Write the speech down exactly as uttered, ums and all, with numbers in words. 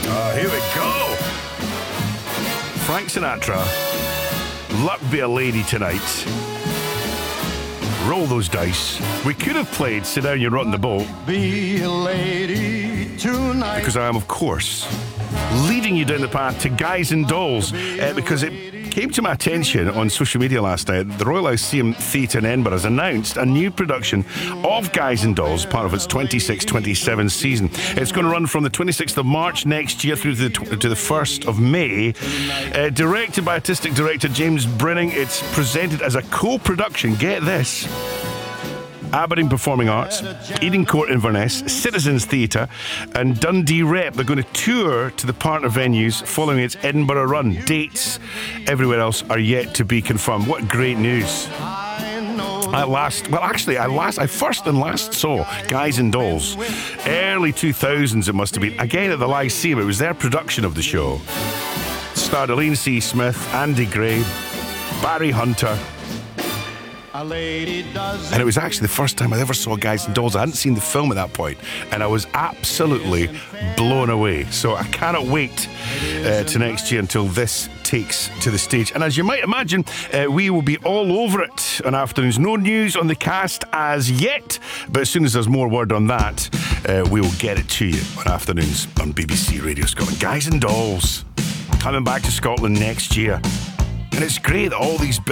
Uh, here we go. Frank Sinatra. Luck be a lady tonight. Roll those dice. We could have played Sit Down, You're Rotting the Boat. Be a lady tonight. Because I am, of course, leading you down the path to Guys and Dolls. Uh, because it came to my attention on social media last night. The Royal Lyceum Theatre in Edinburgh has announced a new production of Guys and Dolls, part of its twenty-six twenty-seven season. It's going to run from the twenty-sixth of March next year through to the, to the first of May. Uh, directed by artistic director James Brinning, it's presented as a co-production. Get this. Aberdeen Performing Arts, Eden Court Inverness, Citizens Theatre and Dundee Rep. They're going to tour to the partner venues following its Edinburgh run. Dates everywhere else are yet to be confirmed. What great news. I last, well actually I last, I first and last saw Guys and Dolls early two thousands it must have been, again at the Lyceum. It was their production of the show. Starred Elaine C. Smith, Andy Gray, Barry Hunter. And it was actually the first time I ever saw Guys and Dolls. I hadn't seen the film at that point, and I was absolutely blown away. So I cannot wait uh, to next year until this takes to the stage. And as you might imagine, uh, we will be all over it on Afternoons. No news on the cast as yet, but as soon as there's more word on that, uh, we will get it to you on Afternoons on B B C Radio Scotland. Guys and Dolls coming back to Scotland next year. And it's great that all these